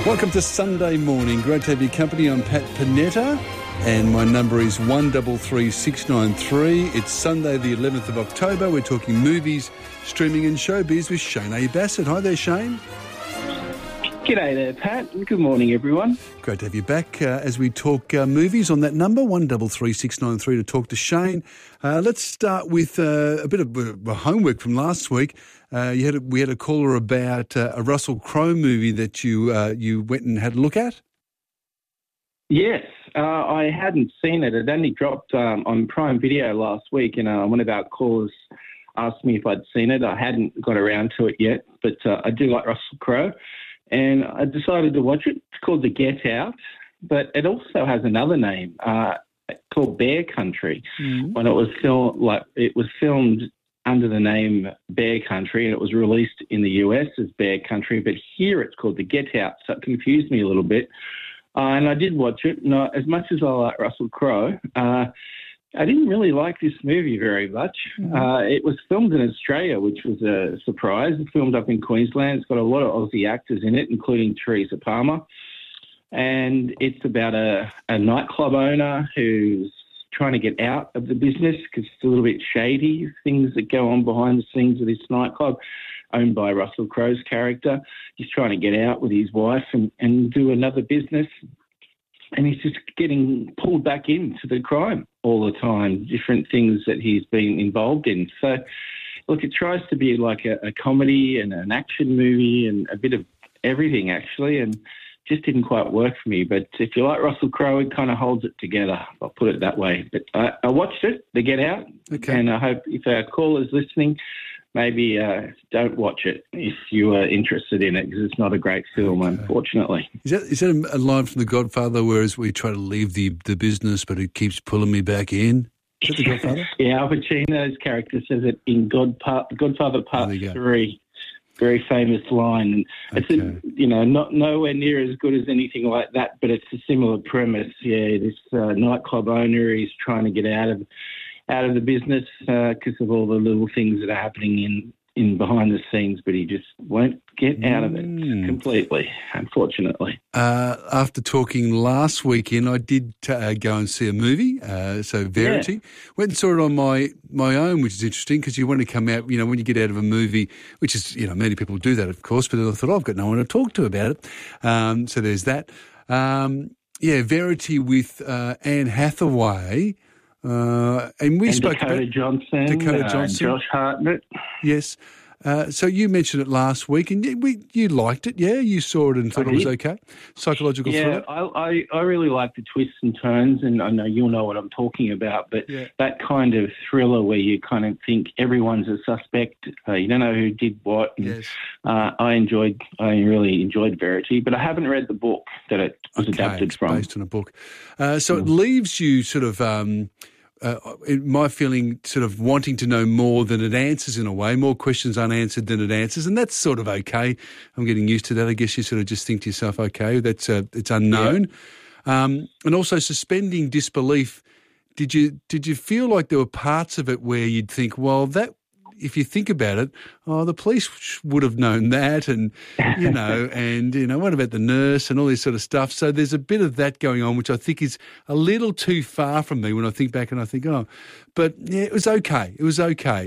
Welcome to Sunday morning. Great to have your company. I'm Pat Panetta, and my number is 133693. It's Sunday, the 11th of October. We're talking movies, streaming and showbiz with Shane A. Bassett. Hi there, Shane. G'day there, Pat. Good morning, everyone. Great to have you back as we talk movies on that number, 133693, to talk to Shane. Let's start with a bit of homework from last week. We had a caller about a Russell Crowe movie that you went and had a look at. Yes, I hadn't seen it. It only dropped on Prime Video last week, and one of our callers asked me if I'd seen it. I hadn't got around to it yet, but I do like Russell Crowe, and I decided to watch it. It's called The Get Out, but it also has another name called Bear Country. Mm-hmm. When it was filmed under the name Bear Country, and it was released in the US as Bear Country, but here it's called The Get Out, so it confused me a little bit. And I did watch it. And as much as I like Russell Crowe, I didn't really like this movie very much. It was filmed in Australia, which was a surprise. It's filmed up in Queensland. It's got a lot of Aussie actors in it, including Teresa Palmer. And it's about a nightclub owner who's trying to get out of the business because it's a little bit shady, things that go on behind the scenes of this nightclub owned by Russell Crowe's character. He's trying to get out with his wife and do another business, and he's just getting pulled back into the crime all the time, different things that he's been involved in. So, look, it tries to be like a comedy and an action movie and a bit of everything, actually, and just didn't quite work for me. But if you like Russell Crowe, it kind of holds it together. I'll put it that way. But I watched it, The Get Out, and I hope if our callers listening, maybe don't watch it if you are interested in it, because it's not a great film, unfortunately. Is that a line from The Godfather, whereas we try to leave the business, but it keeps pulling me back in? Is that The Godfather? Yeah, Al Pacino's character says it in Godfather Part 3. Very famous line. And it's not nowhere near as good as anything like that, but it's a similar premise. Yeah, this nightclub owner is trying to get out of the business because of all the little things that are happening in behind the scenes, but he just won't get out of it completely, unfortunately. After talking last weekend, I did go and see a movie, so Verity. Went and saw it on my own, which is interesting because you want to come out, when you get out of a movie, which is, many people do that, of course, but I thought, I've got no one to talk to about it. So there's that. Verity with Anne Hathaway. And spoke Dakota about Johnson, Josh Hartnett. Yes. So you mentioned it last week, and you liked it, yeah? You saw it and thought it was okay? Psychological thriller? I really like the twists and turns, and I know you'll know what I'm talking about, but that kind of thriller where you kind of think everyone's a suspect, you don't know who did what. Yes. I really enjoyed Verity, but I haven't read the book that it was adapted from. Based on a book. So it leaves you sort of... my feeling, sort of wanting to know more than it answers in a way, more questions unanswered than it answers, and that's sort of okay. I'm getting used to that. I guess you sort of just think to yourself, okay, that's it's unknown. And also suspending disbelief. Did you feel like there were parts of it where you'd think, well, that, if you think about it, the police would have known that, and what about the nurse and all this sort of stuff? So there's a bit of that going on, which I think is a little too far from me when I think back and I think, but yeah, it was okay. It was okay.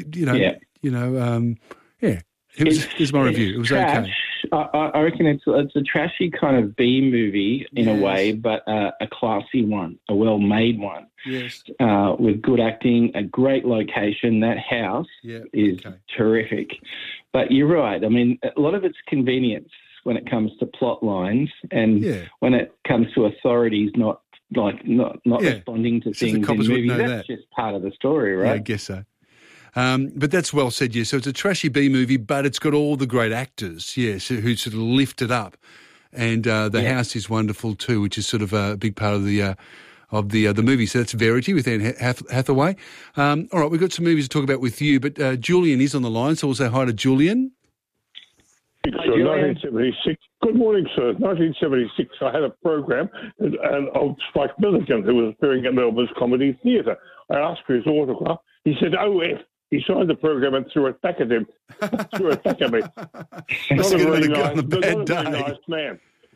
Here's my review. It was trash. okay. I reckon it's a trashy kind of B movie in a way, but a classy one, a well-made one. Yes. With good acting, a great location. That house is terrific. But you're right. I mean, a lot of it's convenience when it comes to plot lines, and when it comes to authorities not responding to things in movies. That's just part of the story, right? Yeah, I guess so. But that's well said, yes. So it's a trashy B movie, but it's got all the great actors, yes, who sort of lift it up. And the house is wonderful too, which is sort of a big part of the movie. So that's Verity with Anne Hathaway. All right, we've got some movies to talk about with you, but Julian is on the line, so we'll say hi to Julian. So 1976. Good morning, sir. 1976, I had a program of Spike Milligan, who was appearing at Melbourne's Comedy Theatre. I asked for his autograph. He said, "OF." He signed the program and threw it back at him. Threw it back at me. Not a very nice man.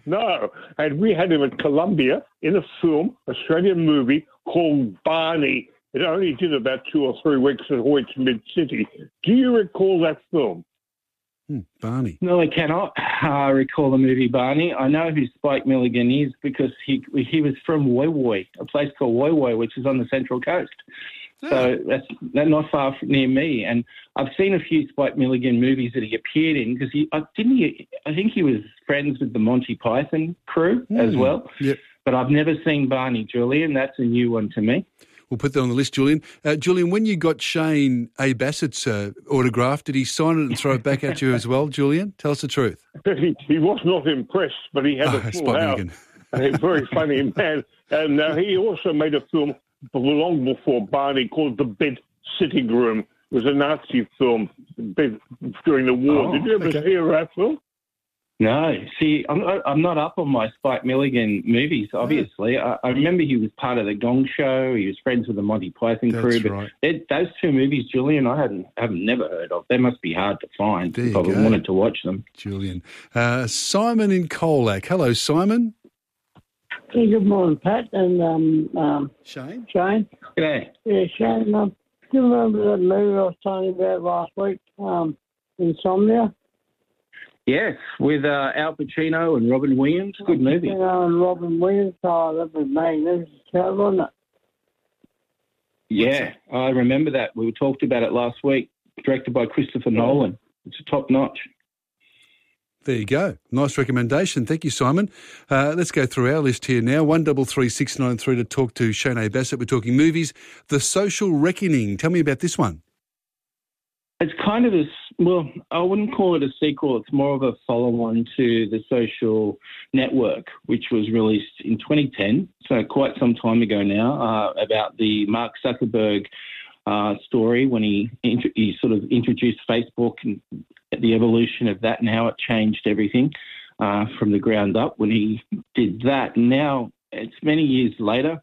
No. And we had him at Columbia in a film, Australian movie called Barney. It only did about 2 or 3 weeks at Hoyts Mid-City. Do you recall that film? Barney. No, I cannot recall the movie Barney. I know who Spike Milligan is because he was from Woy Woy, a place called Woy Woy, which is on the Central Coast. So that's not far from near me. And I've seen a few Spike Milligan movies that he appeared in because I think he was friends with the Monty Python crew as well. Yep. But I've never seen Barney, Julian. That's a new one to me. We'll put that on the list, Julian. Julian, when you got Shane A. Bassett's autograph, did he sign it and throw it back at you as well, Julian? Tell us the truth. He was not impressed, but he had a full Spike house. Milligan. A very funny man. And he also made a film long before Barney called The Bed Sitting Room. It was a Nazi film during the war. Did you ever hear that film? No. See, I'm not up on my Spike Milligan movies, obviously. I remember he was part of the Gong Show. He was friends with the Monty Python crew. But right. Those two movies, Julian, I haven't never heard of. They must be hard to find if I wanted to watch them. Julian. Simon in Colac. Hello, Simon. Hey, good morning, Pat and Shane. Shane. G'day. Yeah, Shane. Do you remember that movie I was telling you about last week, Insomnia? Yes, with Al Pacino and Robin Williams. Good movie. And Robin Williams. Oh, that was magnificent, wasn't it? Yeah, I remember that. We talked about it last week. Directed by Christopher Nolan. It's a top notch. There you go. Nice recommendation. Thank you, Simon. Let's go through our list here now. 133693 to talk to Shane A. Bassett. We're talking movies. The Social Reckoning. Tell me about this one. It's kind of I wouldn't call it a sequel. It's more of a follow-on to The Social Network, which was released in 2010, so quite some time ago now, about the Mark Zuckerberg story when he sort of introduced Facebook and the evolution of that and how it changed everything from the ground up when he did that. Now, it's many years later.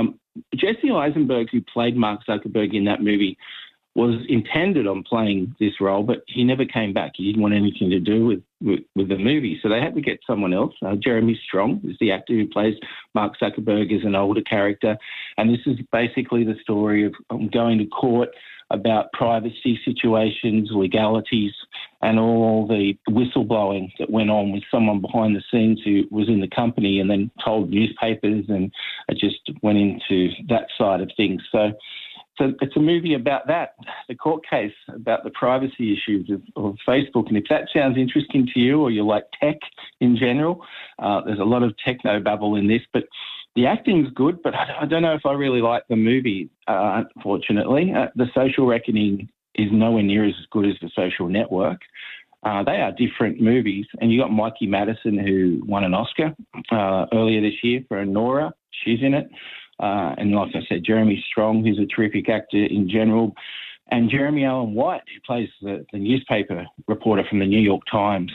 Jesse Eisenberg, who played Mark Zuckerberg in that movie, was intended on playing this role, but he never came back. He didn't want anything to do with the movie, so they had to get someone else. Jeremy Strong is the actor who plays Mark Zuckerberg as an older character, and this is basically the story of going to court about privacy situations, legalities, and all the whistleblowing that went on with someone behind the scenes who was in the company and then told newspapers, and it just went into that side of things. So it's a movie about that, the court case, about the privacy issues of Facebook. And if that sounds interesting to you or you like tech in general, there's a lot of techno-babble in this. But the acting's good, but I don't know if I really like the movie, unfortunately. The Social Reckoning is nowhere near as good as The Social Network. They are different movies. And you got Mikey Madison, who won an Oscar earlier this year for Nora. She's in it. And like I said, Jeremy Strong, who's a terrific actor in general, and Jeremy Allen White, who plays the newspaper reporter from the New York Times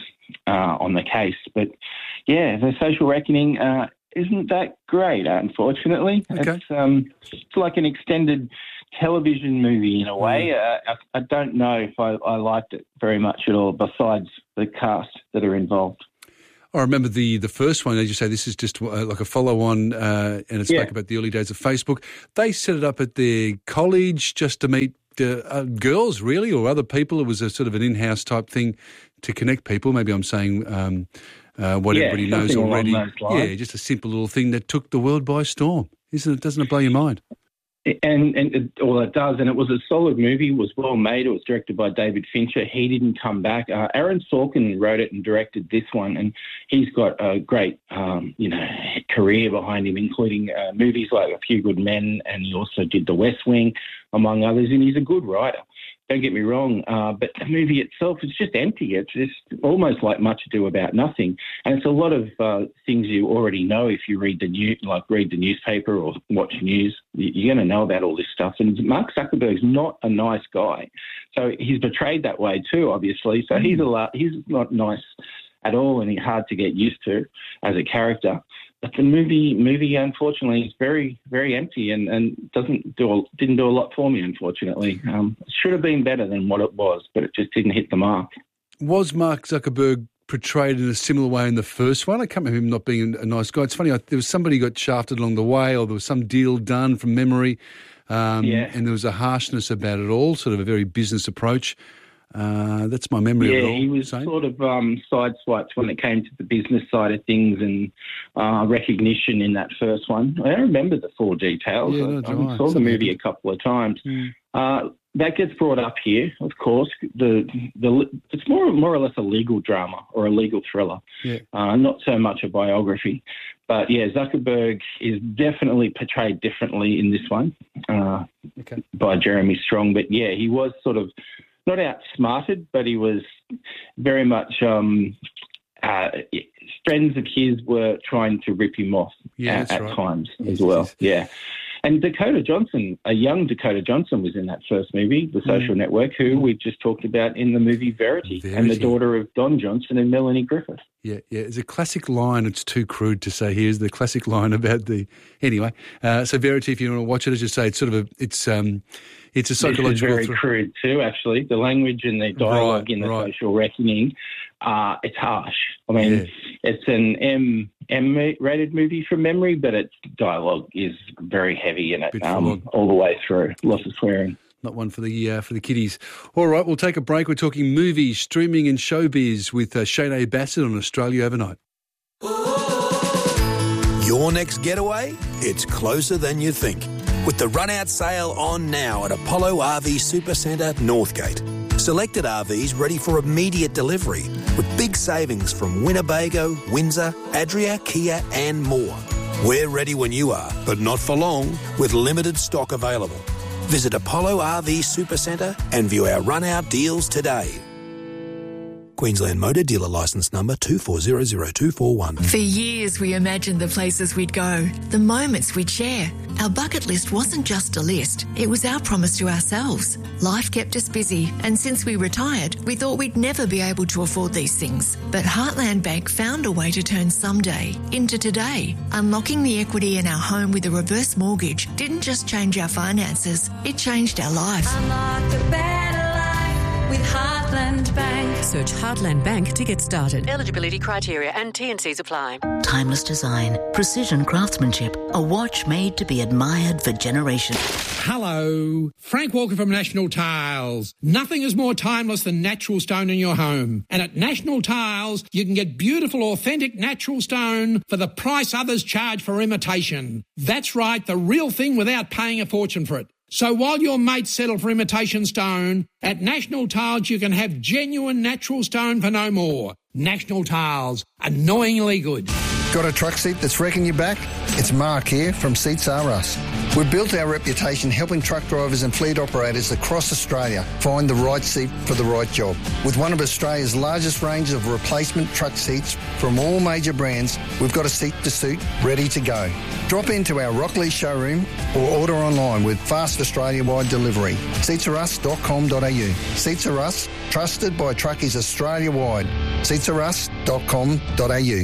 on the case. But, yeah, The Social Reckoning isn't that great, unfortunately. Okay. It's like an extended television movie in a way. I don't know if I liked it very much at all, besides the cast that are involved. I remember the first one, as you say, this is just like a follow-on, and it spoke about the early days of Facebook. They set it up at their college just to meet girls, really, or other people. It was a sort of an in-house type thing to connect people. Maybe I'm saying what everybody knows already. Yeah, just a simple little thing that took the world by storm. Isn't it? Doesn't it blow your mind? And it does, and it was a solid movie. It was well made. It was directed by David Fincher. He didn't come back. Aaron Sorkin wrote it and directed this one, and he's got a great, career behind him, including movies like A Few Good Men, and he also did The West Wing, among others. And he's a good writer. Don't get me wrong, but the movie itself is just empty. It's just almost like Much Ado About Nothing, and it's a lot of things you already know if you read the newspaper or watch news. You're going to know about all this stuff. And Mark Zuckerberg's not a nice guy, so he's portrayed that way too, obviously. So he's not nice at all, and he's hard to get used to as a character. But the movie, unfortunately, is very, very empty and didn't do a lot for me, unfortunately. It should have been better than what it was, but it just didn't hit the mark. Was Mark Zuckerberg portrayed in a similar way in the first one. I can't remember him not being a nice guy. It's funny, there was somebody who got shafted along the way, or there was some deal done from memory, and there was a harshness about it all, sort of a very business approach. That's my memory of it all. Yeah, he was sort of sideswiped when it came to the business side of things and recognition in that first one. I don't remember the full details. Yeah, I saw the movie a couple of times. That gets brought up here, of course. It's more or less a legal drama or a legal thriller, not so much a biography. But, yeah, Zuckerberg is definitely portrayed differently in this one by Jeremy Strong. But, yeah, he was sort of not outsmarted, but he was very much friends of his were trying to rip him off at times as well. Yeah. And Dakota Johnson, a young Dakota Johnson, was in that first movie, The Social Network, who we've just talked about in the movie Verity, and the daughter of Don Johnson and Melanie Griffith. Yeah. It's a classic line. It's too crude to say here's the classic line about the... Anyway, so Verity, if you want to watch it, as you say, it's sort of it's a psychological... This is very crude too, actually. The language and the dialogue in the Social Reckoning, it's harsh. I mean, it's an M-rated movie from memory, but its dialogue is very heavy in it all the way through. Lots of swearing. Not one for the kiddies. All right, we'll take a break. We're talking movies, streaming and showbiz with Shane Bassett on Australia Overnight. Your next getaway? It's closer than you think. With the run-out sale on now at Apollo RV Supercentre, Northgate. Selected RVs ready for immediate delivery with big savings from Winnebago, Windsor, Adria, Kia and more. We're ready when you are, but not for long, with limited stock available. Visit Apollo RV Supercentre and view our run-out deals today. Queensland Motor Dealer Licence Number 2400241. For years we imagined the places we'd go, the moments we'd share. Our bucket list wasn't just a list, it was our promise to ourselves. Life kept us busy, and since we retired, we thought we'd never be able to afford these things. But Heartland Bank found a way to turn someday into today. Unlocking the equity in our home with a reverse mortgage didn't just change our finances, it changed our life. Unlock a better life with Heartland Bank. Search Heartland Bank to get started. Eligibility criteria and T&Cs apply. Timeless design, precision craftsmanship, a watch made to be admired for generations. Hello, Frank Walker from National Tiles. Nothing is more timeless than natural stone in your home. And at National Tiles, you can get beautiful, authentic natural stone for the price others charge for imitation. That's right, the real thing without paying a fortune for it. So while your mates settle for imitation stone, at National Tiles you can have genuine natural stone for no more. National Tiles, annoyingly good. Got a truck seat that's wrecking your back? It's Mark here from Seats R Us. We've built our reputation helping truck drivers and fleet operators across Australia find the right seat for the right job. With one of Australia's largest ranges of replacement truck seats from all major brands, we've got a seat to suit ready to go. Drop into our Rockley showroom or order online with fast Australia-wide delivery. Seatsarus.com.au. Seats R Us, trusted by truckies Australia-wide. Seatsarus.com.au.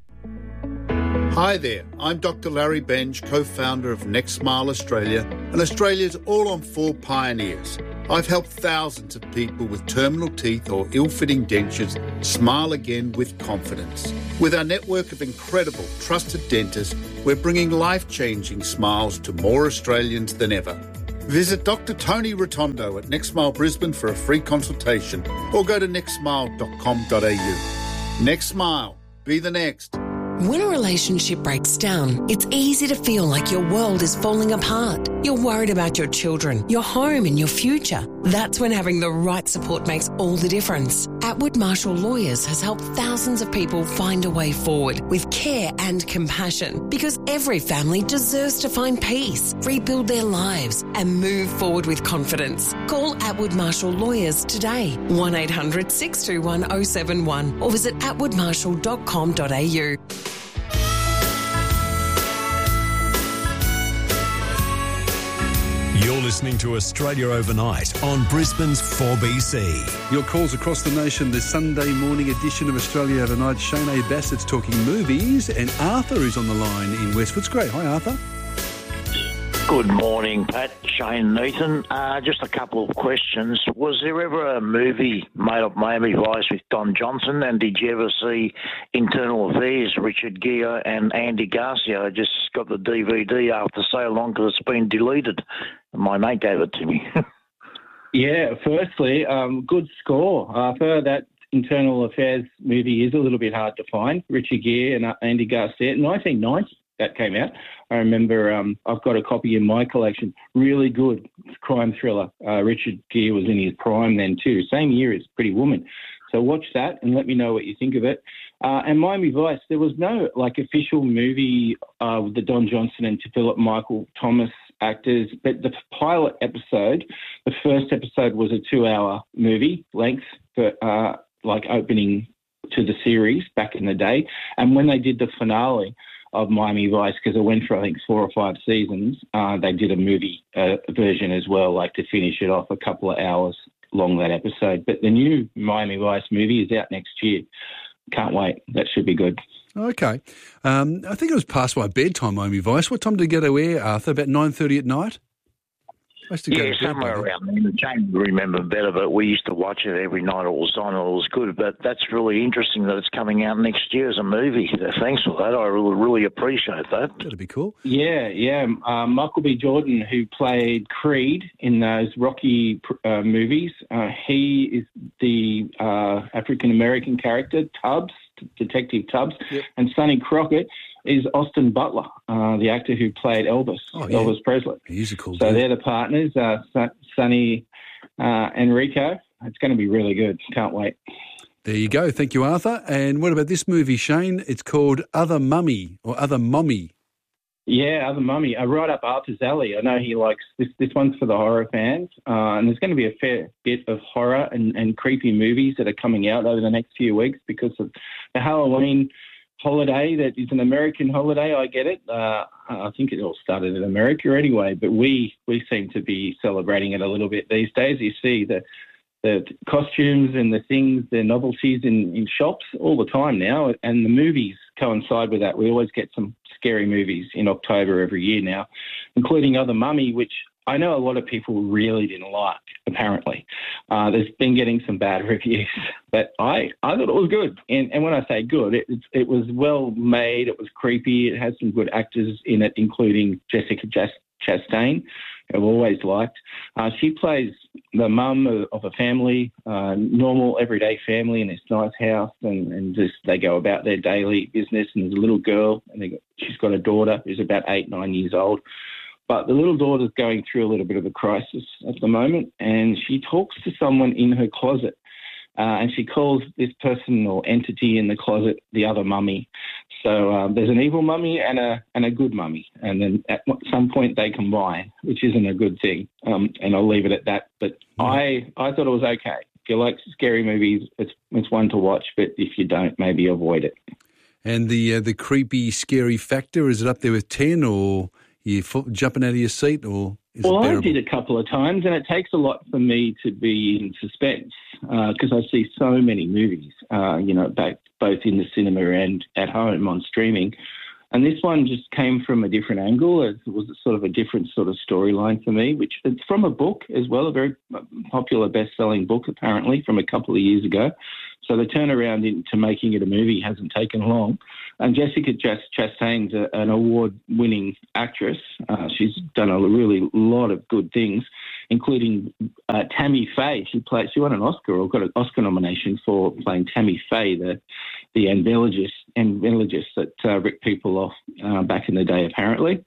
Hi there, I'm Dr. Larry Benj, co-founder of Next Smile Australia and Australia's all-on-4 pioneers. I've helped thousands of people with terminal teeth or ill-fitting dentures smile again with confidence. With our network of incredible, trusted dentists, we're bringing life-changing smiles to more Australians than ever. Visit Dr. Tony Rotondo at Next Smile Brisbane for a free consultation or go to nextsmile.com.au. Next Smile. Be the next. When a relationship breaks down, it's easy to feel like your world is falling apart. You're worried about your children, your home and your future. That's when having the right support makes all the difference. Atwood Marshall Lawyers has helped thousands of people find a way forward with care and compassion, because every family deserves to find peace, rebuild their lives and move forward with confidence. Call Atwood Marshall Lawyers today, 1800 621 071 or visit atwoodmarshall.com.au. You're listening to Australia Overnight on Brisbane's 4BC. Your calls across the nation this Sunday morning edition of Australia Overnight. Shane Bassett's talking movies, and Arthur is on the line in Westwoods. Great. Hi, Arthur. Good morning, Pat. Shane Nathan. Just a couple of questions. Was there ever a movie made of Miami Vice with Don Johnson? And did you ever see Internal Affairs, Richard Gere and Andy Garcia? I just got the DVD after so long because it's been deleted. My mate gave it to me. Yeah, firstly, good score. For that Internal Affairs movie is a little bit hard to find. Richard Gere and Andy Garcia, 1990 that came out. I remember I've got a copy in my collection. Really good crime thriller. Richard Gere was in his prime then too. Same year as Pretty Woman. So watch that and let me know what you think of it. And Miami Vice, there was no official movie with the Don Johnson and Philip Michael Thomas actors, but the pilot episode, the first episode was a 2-hour movie length for opening to the series back in the day. And when they did the finale of Miami Vice, because it went for, I think, 4 or 5 seasons, they did a movie version as well, to finish it off, a couple of hours long, that episode. But the new Miami Vice movie is out next year. Can't wait. That should be good. Okay. I think it was past my bedtime, Miami Vice. What time did it go to air, Arthur? About 9:30 at night? Somewhere around there. James would remember better, but we used to watch it every night. It was on, it was good. But that's really interesting that it's coming out next year as a movie. Thanks for that. I really appreciate that. That'd be cool. Yeah. Michael B. Jordan, who played Creed in those Rocky movies, he is the African-American character, Tubbs, Detective Tubbs, and Sonny Crockett is Austin Butler, the actor who played Elvis, Elvis Presley. He's a cool So dude. they're the partners, Sonny Enrico. It's going to be really good. Can't wait. There you go. Thank you, Arthur. And what about this movie, Shane? It's called Other Mummy or Other Mommy. Yeah, Other Mummy. Right up Arthur's alley. I know he likes this. This one's for the horror fans. And there's going to be a fair bit of horror and creepy movies that are coming out over the next few weeks because of the Halloween holiday that is an American holiday. I get it. I think it all started in America anyway, but we seem to be celebrating it a little bit these days. You see the costumes and the things, the novelties in shops all the time now, and the movies coincide with that. We always get some scary movies in October every year now, including Other Mummy, which I know a lot of people really didn't like, apparently. There's been getting some bad reviews, but I thought it was good. And when I say good, it was well made, it was creepy, it has some good actors in it, including Jessica Chastain, who I've always liked. She plays the mum of a family, normal, everyday family in this nice house, and just they go about their daily business, and there's a little girl, and she's got a daughter who's about 8-9 years old. But the little daughter's going through a little bit of a crisis at the moment, and she talks to someone in her closet, and she calls this person or entity in the closet the other mummy. So there's an evil mummy and a good mummy, and then at some point they combine, which isn't a good thing. And I'll leave it at that. But I thought it was okay. If you like scary movies, it's one to watch. But if you don't, maybe avoid it. And the creepy, scary factor, is it up there with 10, or you jumping out of your seat, or is it bearable? I did a couple of times, and it takes a lot for me to be in suspense because I see so many movies, both in the cinema and at home on streaming. And this one just came from a different angle. It was sort of a different sort of storyline for me, which it's from a book as well, a very popular best-selling book, apparently, from a couple of years ago. So the turnaround into making it a movie hasn't taken long. And Jessica Chastain's an award-winning actress. She's done a really lot of good things, including Tammy Faye. She won an Oscar, or got an Oscar nomination for playing Tammy Faye, the envelogist that ripped people off back in the day, apparently.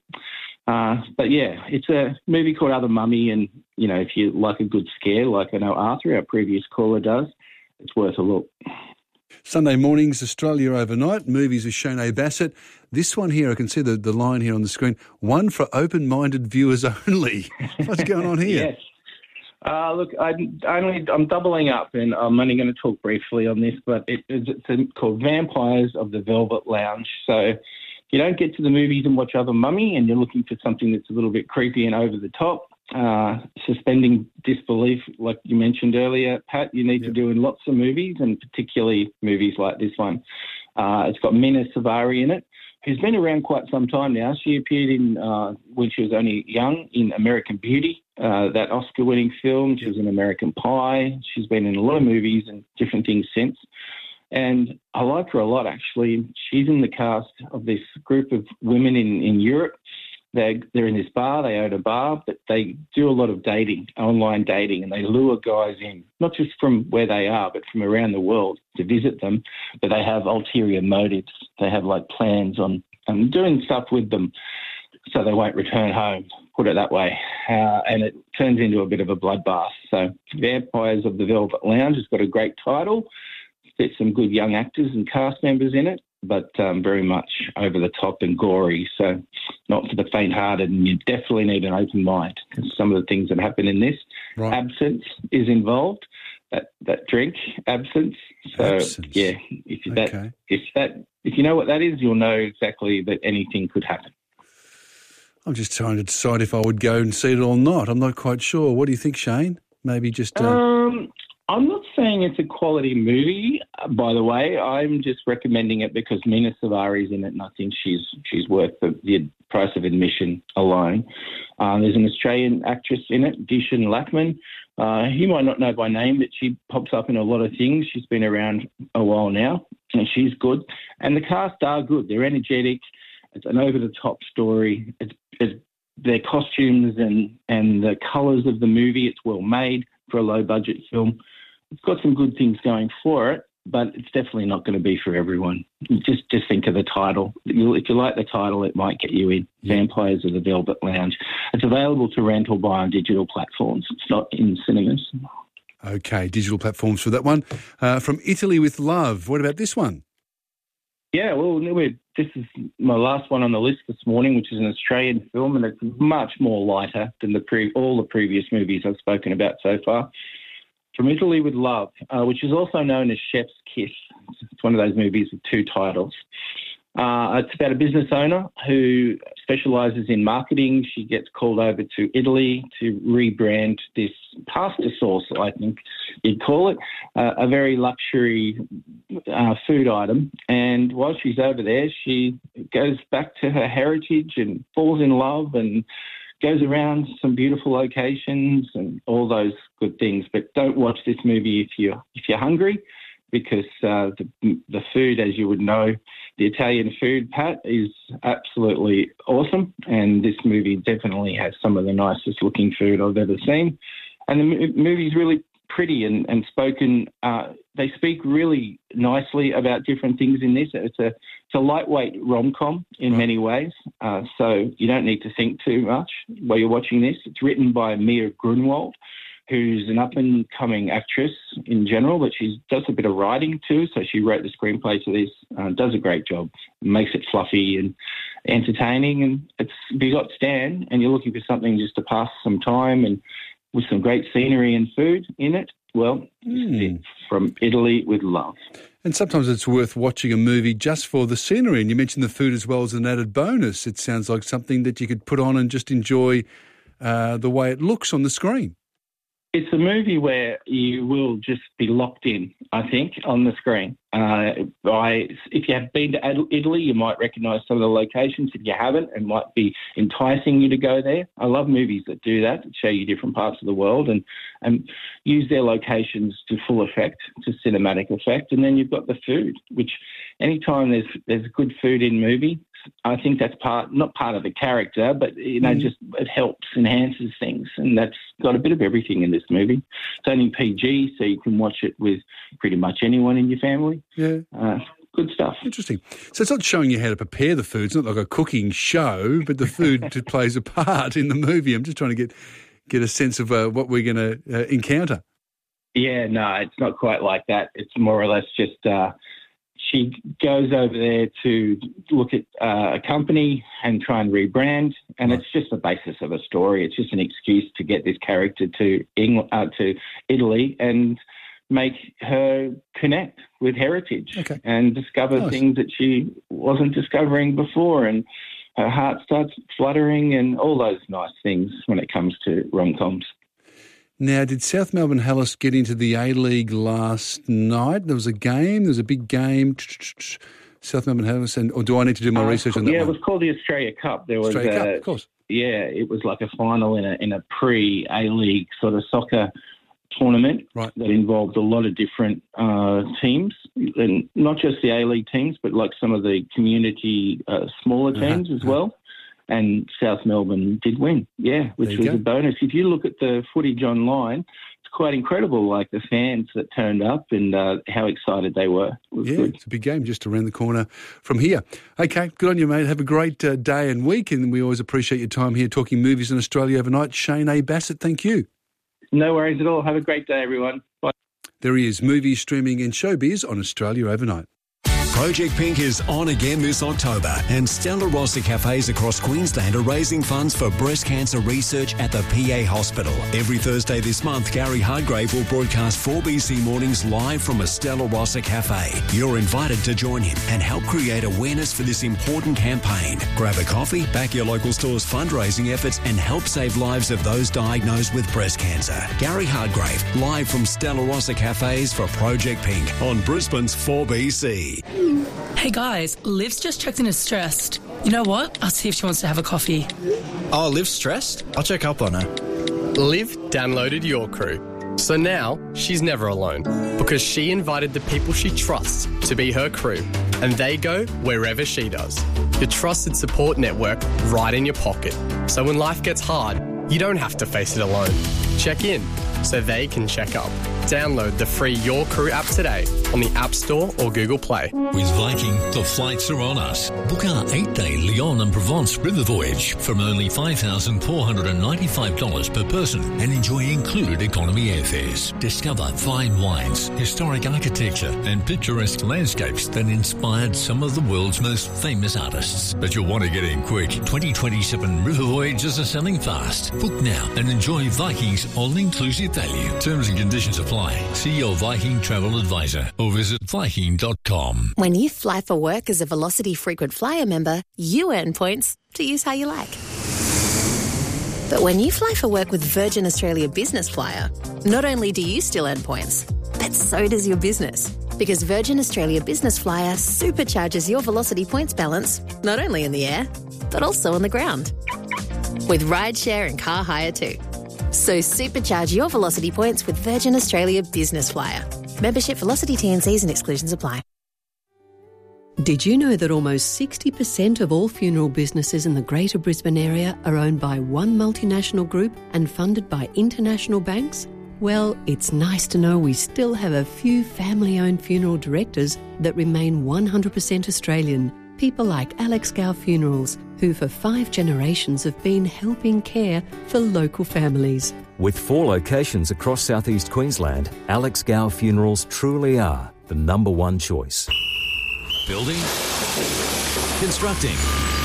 But yeah, it's a movie called Other Mummy, and if you like a good scare, like I know Arthur, our previous caller, does, it's worth a look. Sunday mornings, Australia Overnight, movies with Shane Bassett. This one here, I can see the line here on the screen, one for open-minded viewers only. What's going on here? Yes. Look, I'm doubling up, and I'm only going to talk briefly on this, but it's called Vampires of the Velvet Lounge. So if you don't get to the movies and watch Other Mummy, and you're looking for something that's a little bit creepy and over the top, suspending disbelief, like you mentioned earlier, Pat, you need to do in lots of movies, and particularly movies like this one. It's got Mina Savari in it, who's been around quite some time now. She appeared in, when she was only young, in American Beauty, that Oscar-winning film. She was in American Pie. She's been in a lot of movies and different things since. And I like her a lot, actually. She's in the cast of this group of women in Europe. They're in this bar, they own a bar, but they do a lot of dating, online dating, and they lure guys in, not just from where they are, but from around the world to visit them. But they have ulterior motives. They have like plans on doing stuff with them so they won't return home, put it that way. And it turns into a bit of a bloodbath. So Vampires of the Velvet Lounge has got a great title. There's some good young actors and cast members in it, but very much over the top and gory. So not for the faint-hearted, and you definitely need an open mind because some of the things that happen in this, absence is involved. That drink, absence. So yeah, if you know what that is, you'll know exactly that anything could happen. I'm just trying to decide if I would go and see it or not. I'm not quite sure. What do you think, Shane? Maybe just. I'm not saying it's a quality movie, by the way. I'm just recommending it because Mina Savari's in it, and I think she's worth the price of admission alone. There's an Australian actress in it, Dishan Lackman. You might not know by name, but she pops up in a lot of things. She's been around a while now, and she's good. And the cast are good. They're energetic. It's an over-the-top story. It's their costumes and the colours of the movie. It's well made for a low-budget film. It's got some good things going for it, but it's definitely not going to be for everyone. Just think of the title. If you like the title, it might get you in. Vampires of the Velvet Lounge. It's available to rent or buy on digital platforms. It's not in cinemas. Okay, digital platforms for that one. From Italy with Love. What about this one? Yeah, well, this is my last one on the list this morning, which is an Australian film, and it's much more lighter than all the previous movies I've spoken about so far. From Italy with Love, which is also known as Chef's Kiss. It's one of those movies with two titles. It's about a business owner who specialises in marketing. She gets called over to Italy to rebrand this pasta sauce, I think you'd call it, a very luxury food item. And while she's over there, she goes back to her heritage and falls in love and goes around some beautiful locations and all those good things. But don't watch this movie if you're hungry, because the food, as you would know, the Italian food, Pat, is absolutely awesome. And this movie definitely has some of the nicest looking food I've ever seen. And the movie's really pretty and spoken. They speak really nicely about different things in this. It's a lightweight rom-com in many ways, so you don't need to think too much while you're watching this. It's written by Mia Grunwald, who's an up-and-coming actress in general, but she does a bit of writing too, so she wrote the screenplay to this, does a great job, makes it fluffy and entertaining. And if you got Stan and you're looking for something just to pass some time and with some great scenery and food in it, well, it's From Italy with Love. And sometimes it's worth watching a movie just for the scenery. And you mentioned the food as well as an added bonus. It sounds like something that you could put on and just enjoy the way it looks on the screen. It's a movie where you will just be locked in, I think, on the screen. If you have been to Italy, you might recognise some of the locations. If you haven't, it might be enticing you to go there. I love movies that do that show you different parts of the world and use their locations to full effect, to cinematic effect. And then you've got the food, which anytime there's good food in movie, I think that's not part of the character, but just it helps, enhances things, and that's got a bit of everything in this movie. It's only PG, so you can watch it with pretty much anyone in your family. Yeah. Good stuff. Interesting. So it's not showing you how to prepare the food. It's not like a cooking show, but the food plays a part in the movie. I'm just trying to get a sense of what we're going to encounter. Yeah, no, it's not quite like that. It's more or less just she goes over there to look at a company and try and rebrand, and it's just the basis of a story. It's just an excuse to get this character to Italy and make her connect with heritage and discover things that she wasn't discovering before, and her heart starts fluttering and all those nice things when it comes to rom-coms. Now, did South Melbourne Hellas get into the A-League last night? There was a game. There was a big game. South Melbourne Harris, or do I need to do my research on that one? Yeah, it was called the Australia Cup. There was Australia Cup, of course. Yeah, it was like a final in a pre-A-League sort of soccer tournament that involved a lot of different teams, and not just the A-League teams, but like some of the community smaller teams as well. And South Melbourne did win, which was a bonus. If you look at the footage online, it's quite incredible, like the fans that turned up and how excited they were. It's a big game just around the corner from here. Okay, good on you, mate. Have a great day and week, and we always appreciate your time here talking movies in Australia overnight. Shane A. Bassett, thank you. No worries at all. Have a great day, everyone. Bye. There he is, movies, streaming and showbiz on Australia Overnight. Project Pink is on again this October, and Stella Rossa cafes across Queensland are raising funds for breast cancer research at the PA Hospital. Every Thursday this month, Gary Hardgrave will broadcast 4BC Mornings live from a Stella Rossa cafe. You're invited to join him and help create awareness for this important campaign. Grab a coffee, back your local store's fundraising efforts, and help save lives of those diagnosed with breast cancer. Gary Hardgrave, live from Stella Rossa cafes for Project Pink on Brisbane's 4BC. Hey guys, Liv's just checked in as stressed. You know what? I'll see if she wants to have a coffee. Oh, Liv's stressed? I'll check up on her. Liv downloaded Your Crew. So now she's never alone because she invited the people she trusts to be her crew, and they go wherever she does. Your trusted support network right in your pocket. So when life gets hard, you don't have to face it alone. Check in so they can check up. Download the free Your Crew app today on the App Store or Google Play. With Viking, the flights are on us. Book our 8-day Lyon and Provence river voyage from only $5,495 per person and enjoy included economy airfares. Discover fine wines, historic architecture and picturesque landscapes that inspired some of the world's most famous artists. But you'll want to get in quick. 2027 river voyages are selling fast. Book now and enjoy Viking's all-inclusive value. Terms and conditions apply. See your Viking travel advisor or visit Viking.com. When you fly for work as a Velocity Frequent Flyer member, you earn points to use how you like. But when you fly for work with Virgin Australia Business Flyer, not only do you still earn points, but so does your business. Because Virgin Australia Business Flyer supercharges your Velocity points balance, not only in the air, but also on the ground. With rideshare and car hire too. So supercharge your Velocity points with Virgin Australia Business Flyer. Membership, Velocity, T&Cs and exclusions apply. Did you know that almost 60% of all funeral businesses in the Greater Brisbane area are owned by one multinational group and funded by international banks? Well, it's nice to know we still have a few family-owned funeral directors that remain 100% Australian. People like Alex Gow Funerals, who for 5 generations have been helping care for local families. With 4 locations across southeast Queensland, Alex Gow Funerals truly are the number one choice. Building, constructing,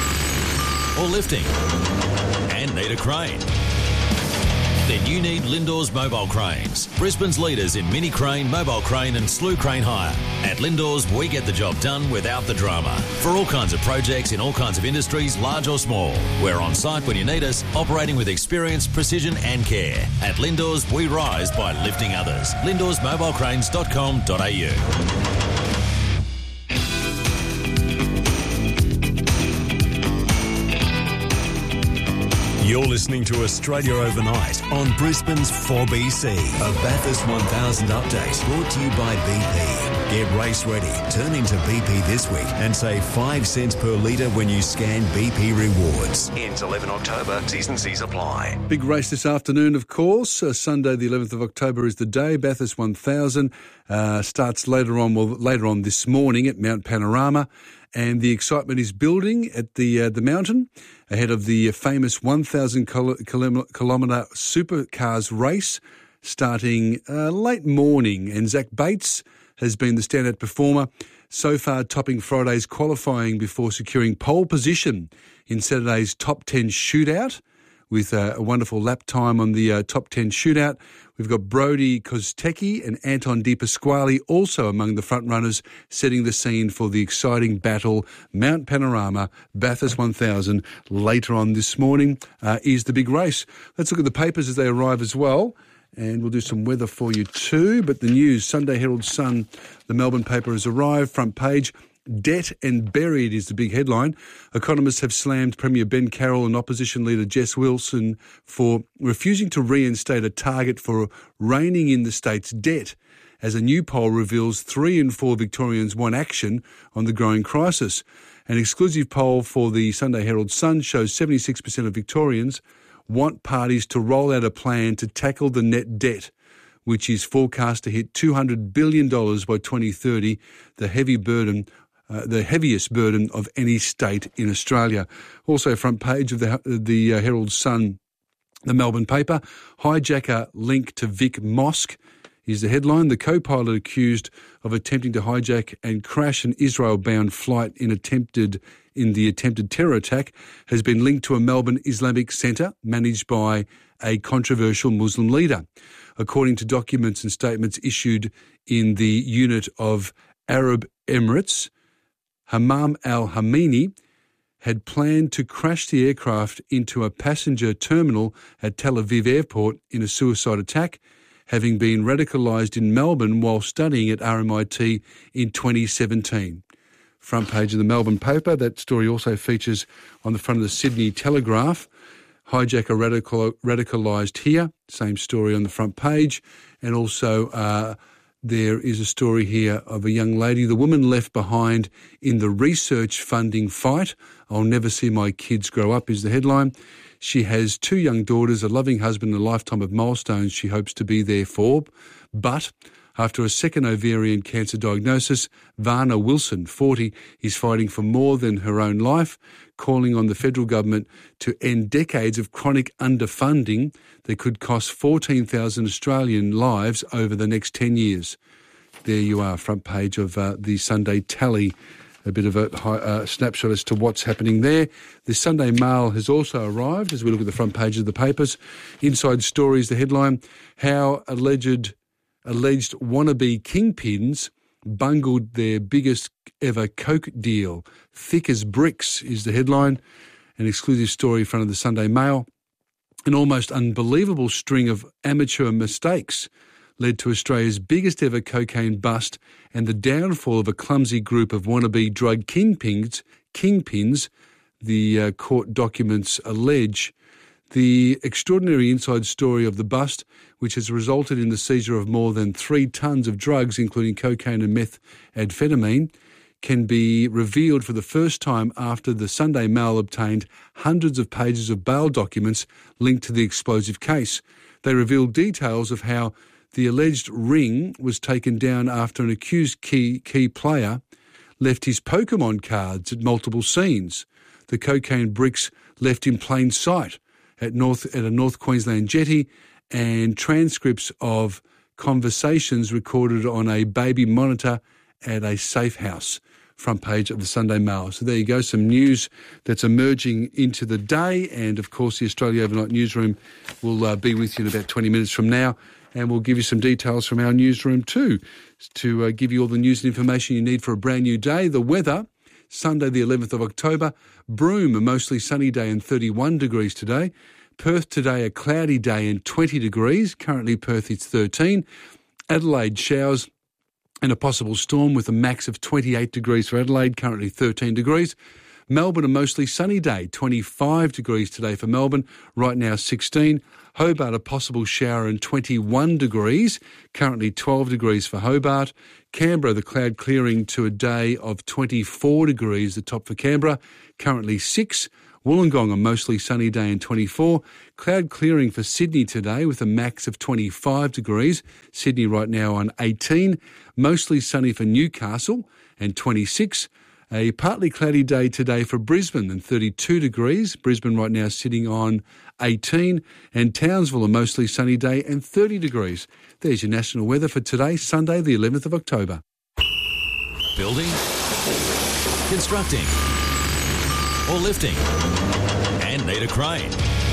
or lifting, and need a crane? Then you need Lindors Mobile Cranes, Brisbane's leaders in mini crane, mobile crane and slew crane hire. At Lindors, we get the job done without the drama. For all kinds of projects in all kinds of industries, large or small. We're on site when you need us, operating with experience, precision and care. At Lindors, we rise by lifting others. LindorsMobileCranes.com.au. You're listening to Australia Overnight on Brisbane's 4BC. A Bathurst 1000 update brought to you by BP. Get race ready. Turn into BP this week and save 5 cents per litre when you scan BP Rewards. Ends 11 October. T's and C's apply. Big race this afternoon, of course. Sunday the 11th of October is the day. Bathurst 1000 starts later on this morning at Mount Panorama. And the excitement is building at the mountain ahead of the famous 1,000-kilometre supercars race starting late morning. And Zach Bates has been the standout performer so far, topping Friday's qualifying before securing pole position in Saturday's top 10 shootout with a wonderful lap time on the top 10 shootout. We've got Brody Kostecki and Anton De Pasquale also among the front runners, setting the scene for the exciting battle. Mount Panorama, Bathurst 1000, later on this morning is the big race. Let's look at the papers as they arrive as well, and we'll do some weather for you too. But the news, Sunday Herald Sun, the Melbourne paper has arrived, front page. Debt and buried is the big headline. Economists have slammed Premier Ben Carroll and opposition leader Jess Wilson for refusing to reinstate a target for reining in the state's debt, as a new poll reveals 3 in 4 Victorians want action on the growing crisis. An exclusive poll for the Sunday Herald Sun shows 76% of Victorians want parties to roll out a plan to tackle the net debt, which is forecast to hit $200 billion by 2030, the heaviest burden of any state in Australia. Also, front page of the Herald Sun, the Melbourne paper, hijacker linked to Vic Mosque is the headline. The co-pilot accused of attempting to hijack and crash an Israel-bound flight in the attempted terror attack has been linked to a Melbourne Islamic centre managed by a controversial Muslim leader. According to documents and statements issued in the unit of Arab Emirates, Hammam al-Hamini had planned to crash the aircraft into a passenger terminal at Tel Aviv Airport in a suicide attack, having been radicalised in Melbourne while studying at RMIT in 2017. Front page of the Melbourne paper. That story also features on the front of the Sydney Telegraph. Hijacker radicalised here. Same story on the front page. And also there is a story here of a young lady, the woman left behind in the research funding fight. I'll never see my kids grow up is the headline. She has 2 young daughters, a loving husband, and a lifetime of milestones she hopes to be there for. But after a second ovarian cancer diagnosis, Varna Wilson, 40, is fighting for more than her own life, calling on the federal government to end decades of chronic underfunding that could cost 14,000 Australian lives over the next 10 years. There you are, front page of the Sunday Tally. A bit of a snapshot as to what's happening there. The Sunday Mail has also arrived as we look at the front page of the papers. Inside Stories, the headline, how alleged wannabe kingpins bungled their biggest ever coke deal. Thick as bricks is the headline. An exclusive story in front of the Sunday Mail. An almost unbelievable string of amateur mistakes led to Australia's biggest ever cocaine bust and the downfall of a clumsy group of wannabe drug kingpins, the court documents allege. The extraordinary inside story of the bust, which has resulted in the seizure of more than 3 tonnes of drugs, including cocaine and methamphetamine, can be revealed for the first time after the Sunday Mail obtained hundreds of pages of bail documents linked to the explosive case. They revealed details of how the alleged ring was taken down after an accused key player left his Pokemon cards at multiple scenes. The cocaine bricks left in plain sight at a North Queensland jetty, and transcripts of conversations recorded on a baby monitor at a safe house. Front page of the Sunday Mail. So there you go, some news that's emerging into the day, and of course the Australia Overnight Newsroom will be with you in about 20 minutes from now. And we'll give you some details from our newsroom too, to give you all the news and information you need for a brand new day. The weather, Sunday the 11th of October, Broome, a mostly sunny day and 31 degrees today. Perth today, a cloudy day and 20 degrees. Currently Perth it's 13. Adelaide, showers and a possible storm with a max of 28 degrees for Adelaide, currently 13 degrees. Melbourne, a mostly sunny day, 25 degrees today for Melbourne, right now 16. Hobart, a possible shower and 21 degrees, currently 12 degrees for Hobart. Canberra, the cloud clearing to a day of 24 degrees, the top for Canberra, currently 6. Wollongong, a mostly sunny day and 24. Cloud clearing for Sydney today with a max of 25 degrees. Sydney right now on 18. Mostly sunny for Newcastle and 26. A partly cloudy day today for Brisbane and 32 degrees. Brisbane right now sitting on 18. And Townsville, a mostly sunny day and 30 degrees. There's your national weather for today, Sunday the 11th of October. Building, constructing, or lifting, and need a crane?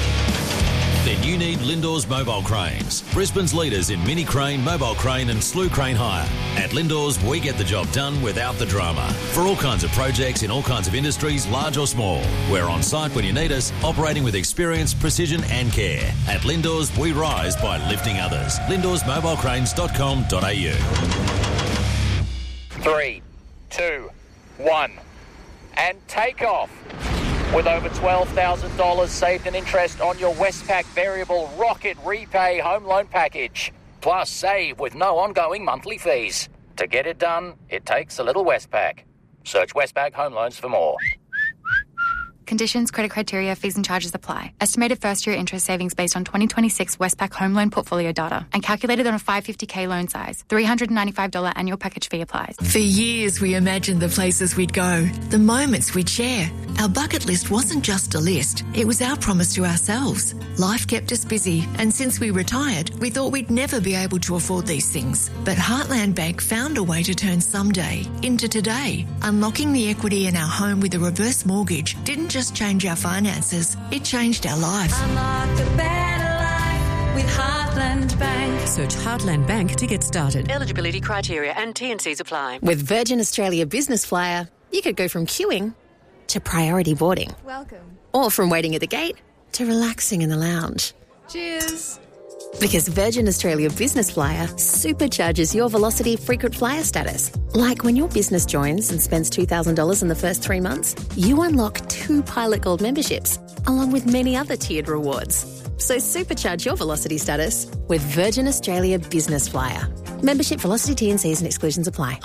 Then you need Lindors Mobile Cranes, Brisbane's leaders in mini crane, mobile crane and slew crane hire. At Lindors, we get the job done without the drama. For all kinds of projects in all kinds of industries, large or small. We're on site when you need us, operating with experience, precision and care. At Lindors, we rise by lifting others. LindorsMobileCranes.com.au. 3, 2, 1. And take off. With over $12,000 saved in interest on your Westpac Variable Rocket Repay Home Loan Package. Plus save with no ongoing monthly fees. To get it done, it takes a little Westpac. Search Westpac Home Loans for more. Conditions, credit criteria, fees and charges apply. Estimated first-year interest savings based on 2026 Westpac home loan portfolio data and calculated on a 550K loan size. $395 annual package fee applies. For years, we imagined the places we'd go, the moments we'd share. Our bucket list wasn't just a list, it was our promise to ourselves. Life kept us busy, and since we retired, we thought we'd never be able to afford these things. But Heartland Bank found a way to turn someday into today. Unlocking the equity in our home with a reverse mortgage didn't just change our finances, it changed our life. Unlock a better life with Heartland Bank. Search Heartland Bank to get started. Eligibility criteria and T&Cs apply. With Virgin Australia Business Flyer, you could go from queuing to priority boarding. Welcome. Or from waiting at the gate to relaxing in the lounge. Cheers. Because Virgin Australia Business Flyer supercharges your Velocity frequent flyer status. Like when your business joins and spends $2,000 in the first 3 months, you unlock 2 Pilot Gold memberships, along with many other tiered rewards. So supercharge your Velocity status with Virgin Australia Business Flyer. Membership, Velocity, T&Cs and exclusions apply.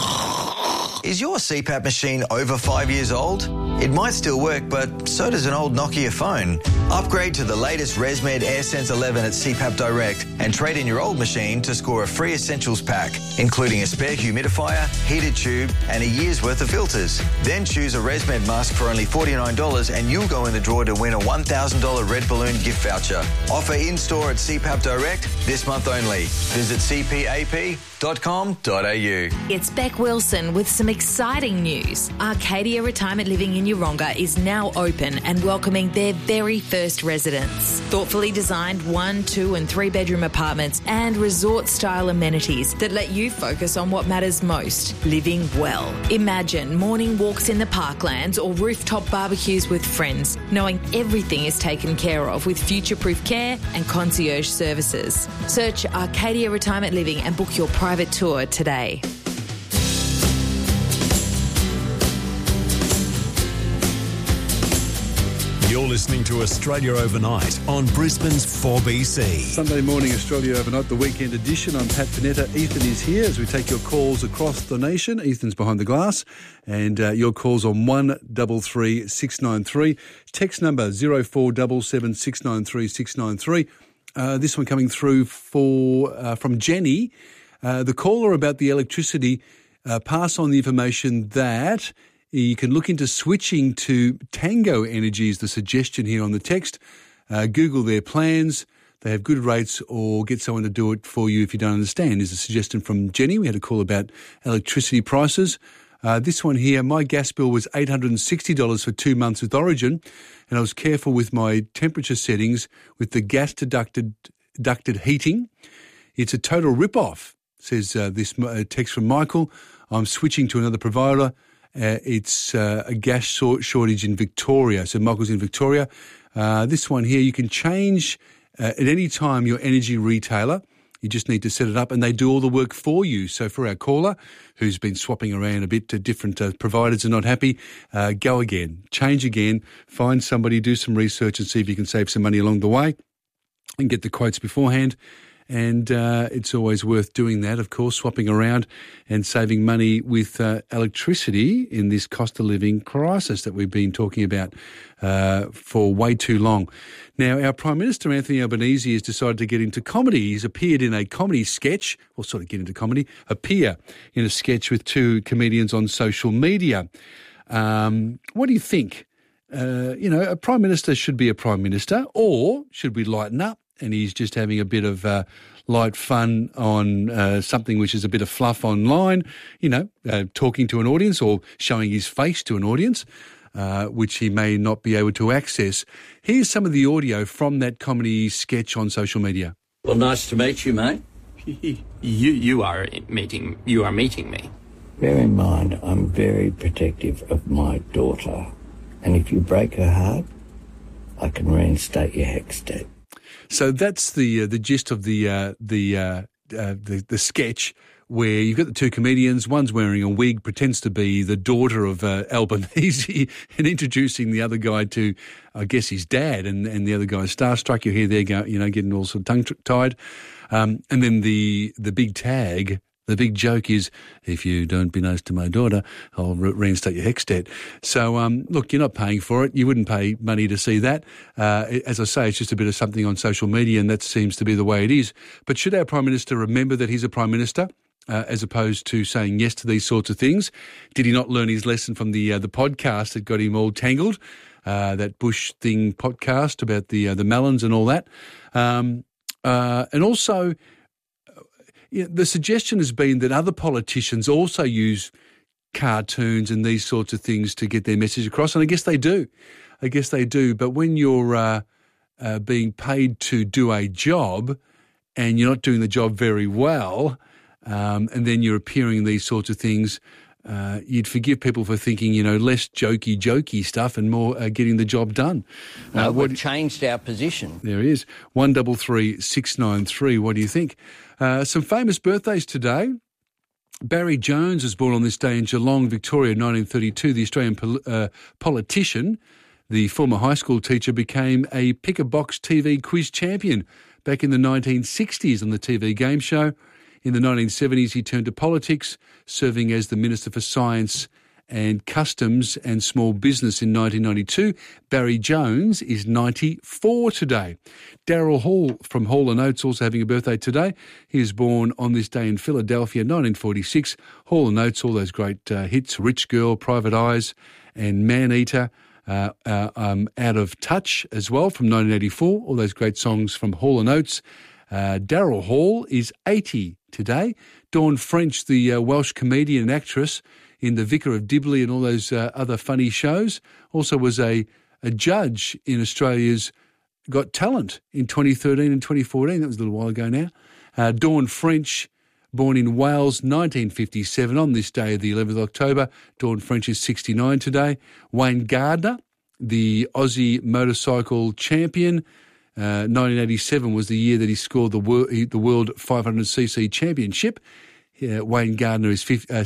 Is your CPAP machine over 5 years old? It might still work, but so does an old Nokia phone. Upgrade to the latest ResMed AirSense 11 at CPAP Direct and trade in your old machine to score a free essentials pack, including a spare humidifier, heated tube and a year's worth of filters. Then choose a ResMed mask for only $49 and you'll go in the draw to win a $1,000 Red Balloon gift voucher. Offer in-store at CPAP Direct this month only. Visit cpap.com.au. It's Beck Wilson with some exciting news. Arcadia Retirement Living in Yeronga is now open and welcoming their very first residents. Thoughtfully designed 1, 2 and 3 bedroom apartments and resort-style amenities that let you focus on what matters most, living well. Imagine morning walks in the parklands or rooftop barbecues with friends, knowing everything is taken care of with future-proof care and concierge services. Search Arcadia Retirement Living and book your private tour today. You're listening to Australia Overnight on Brisbane's 4BC. Sunday morning, Australia Overnight, the weekend edition. I'm Pat Panetta. Ethan is here as we take your calls across the nation. Ethan's behind the glass. And your calls on 133 693. Text number 0477 693 693. This one coming through from Jenny. The caller about the electricity, pass on the information that you can look into switching to Tango Energy is the suggestion here on the text. Google their plans. They have good rates, or get someone to do it for you if you don't understand, is a suggestion from Jenny. We had a call about electricity prices. This one here, my gas bill was $860 for 2 months with Origin, and I was careful with my temperature settings with the gas ducted heating. It's a total rip-off, says this text from Michael. I'm switching to another provider. It's a gas shortage in Victoria. So Michael's in Victoria. This one here, you can change at any time your energy retailer. You just need to set it up and they do all the work for you. So for our caller who's been swapping around a bit to different providers and not happy, go again, change again, find somebody, do some research and see if you can save some money along the way and get the quotes beforehand. And it's always worth doing that, of course, swapping around and saving money with electricity in this cost of living crisis that we've been talking about for way too long. Now, our Prime Minister, Anthony Albanese, has decided to get into comedy. He's appeared in a comedy sketch, or sort of get into comedy, appear in a sketch with 2 comedians on social media. What do you think? A Prime Minister should be a Prime Minister, or should we lighten up? And he's just having a bit of light fun on something which is a bit of fluff online, talking to an audience or showing his face to an audience, which he may not be able to access. Here's some of the audio from that comedy sketch on social media. Well, nice to meet you, mate. You are meeting me. Bear in mind, I'm very protective of my daughter, and if you break her heart, I can reinstate your HECS debt. So that's the gist of the sketch, where you've got the two comedians. One's wearing a wig, pretends to be the daughter of Albanese, and introducing the other guy to, I guess, his dad, and the other guy's starstruck. You hear there, getting all sort of tongue-tied. And then the big tag, the big joke is, if you don't be nice to my daughter, I'll reinstate your HECS debt. So, look, you're not paying for it. You wouldn't pay money to see that. As I say, it's just a bit of something on social media, and that seems to be the way it is. But should our Prime Minister remember that he's a Prime Minister, as opposed to saying yes to these sorts of things? Did he not learn his lesson from the podcast that got him all tangled, that Bush thing podcast about the melons and all that? And also, the suggestion has been that other politicians also use cartoons and these sorts of things to get their message across, and I guess they do. But when you're being paid to do a job and you're not doing the job very well, and then you're appearing in these sorts of things, you'd forgive people for thinking, less jokey stuff and more getting the job done. We've changed our position. There it is. 133693. What do you think? Some famous birthdays today. Barry Jones was born on this day in Geelong, Victoria, 1932. The Australian politician, the former high school teacher, became a pick-a-box TV quiz champion back in the 1960s on the TV game show. In the 1970s, he turned to politics, serving as the Minister for Science and Customs and Small Business in 1992. Barry Jones is 94 today. Daryl Hall from Hall & Oates also having a birthday today. He was born on this day in Philadelphia, 1946. Hall & Oates, all those great hits, Rich Girl, Private Eyes and Man-Eater, Out of Touch as well from 1984. All those great songs from Hall & Oates. Daryl Hall is 80 today. Dawn French, the Welsh comedian and actress in The Vicar of Dibley and all those other funny shows, also was a judge in Australia's Got Talent in 2013 and 2014. That was a little while ago now. Dawn French, born in Wales, 1957. On this day of the 11th of October, Dawn French is 69 today. Wayne Gardner, the Aussie motorcycle champion, 1987 was the year that he scored the World 500cc championship. Wayne Gardner is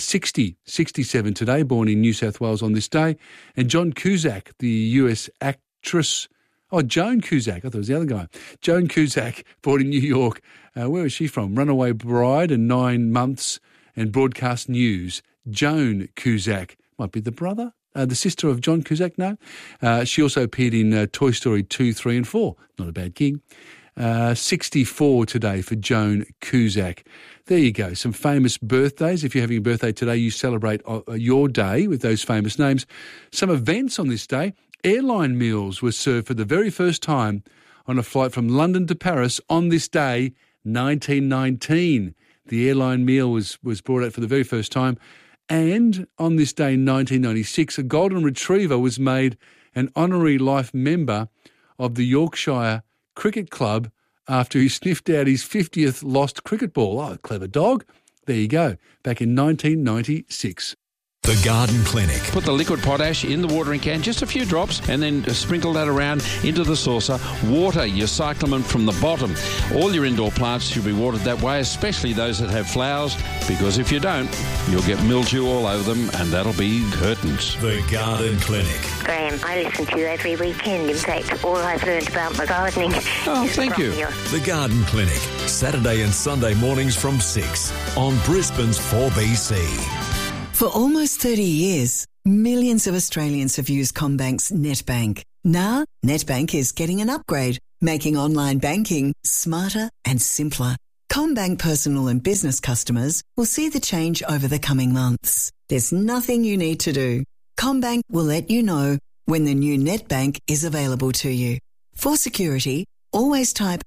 67 today, born in New South Wales on this day. And John Cusack, the US actress, Joan Cusack, I thought it was the other guy. Joan Cusack, born in New York. Where is she from? Runaway Bride and 9 Months and Broadcast News. Joan Cusack, might be the brother? The sister of John Cusack, no. She also appeared in Toy Story 2, 3 and 4. Not a bad gig. 64 today for Joan Cusack. There you go, some famous birthdays. If you're having a birthday today, you celebrate your day with those famous names. Some events on this day. Airline meals were served for the very first time on a flight from London to Paris on this day, 1919. The airline meal was brought out for the very first time. And on this day in 1996, a golden retriever was made an honorary life member of the Yorkshire Cricket Club after he sniffed out his 50th lost cricket ball. Oh, clever dog. There you go. Back in 1996. The Garden Clinic. Put the liquid potash in the watering can, just a few drops, and then sprinkle that around into the saucer. Water your cyclamen from the bottom. All your indoor plants should be watered that way, especially those that have flowers, because if you don't, you'll get mildew all over them, and that'll be curtains. The Garden Clinic. Graham, I listen to you every weekend. In fact, all I've learned about my gardening Oh, thank you. The Garden Clinic. Saturday and Sunday mornings from 6 on Brisbane's 4BC. For almost 30 years, millions of Australians have used CommBank's NetBank. Now, NetBank is getting an upgrade, making online banking smarter and simpler. CommBank personal and business customers will see the change over the coming months. There's nothing you need to do. CommBank will let you know when the new NetBank is available to you. For security, always type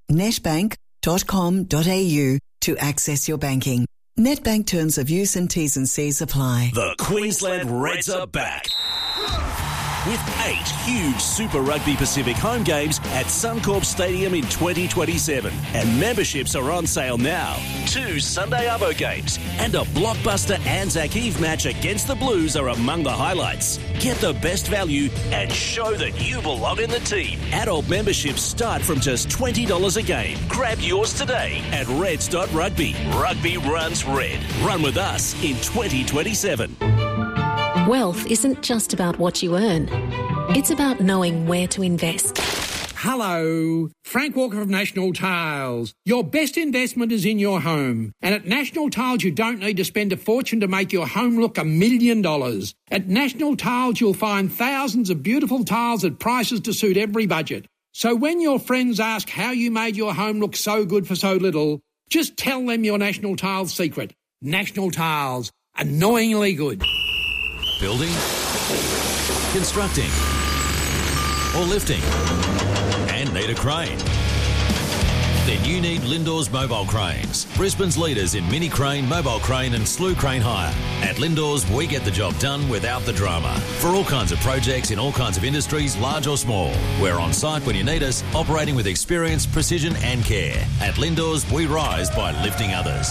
netbank.com.au to access your banking. NetBank terms of use and T's and C's apply. The Queensland Reds are back. with 8 huge Super Rugby Pacific home games at Suncorp Stadium in 2027. And memberships are on sale now. 2 Sunday Arvo games and a blockbuster Anzac Eve match against the Blues are among the highlights. Get the best value and show that you belong in the team. Adult memberships start from just $20 a game. Grab yours today at reds.rugby. Rugby runs red. Run with us in 2027. Wealth isn't just about what you earn. It's about knowing where to invest. Hello, Frank Walker of National Tiles. Your best investment is in your home. And at National Tiles, you don't need to spend a fortune to make your home look $1 million. At National Tiles, you'll find thousands of beautiful tiles at prices to suit every budget. So when your friends ask how you made your home look so good for so little, just tell them your National Tiles secret. National Tiles, annoyingly good. Building, constructing, or lifting, and need a crane? Then you need Lindors Mobile Cranes, Brisbane's leaders in mini crane, mobile crane and slew crane hire. At Lindors, we get the job done without the drama. For all kinds of projects in all kinds of industries, large or small. We're on site when you need us, operating with experience, precision and care. At Lindors, we rise by lifting others.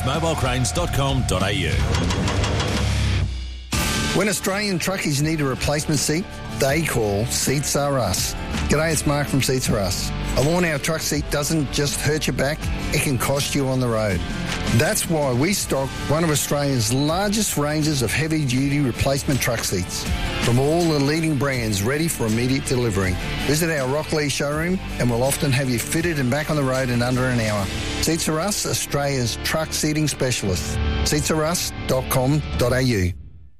LindorsMobilecranes.com.au. When Australian truckies need a replacement seat, they call Seats Are Us. G'day, it's Mark from Seats Are Us. A worn-out truck seat doesn't just hurt your back, it can cost you on the road. That's why we stock one of Australia's largest ranges of heavy-duty replacement truck seats from all the leading brands ready for immediate delivery. Visit our Rockley showroom and we'll often have you fitted and back on the road in under an hour. Seats Are Us, Australia's truck seating specialist. seatsarus.com.au.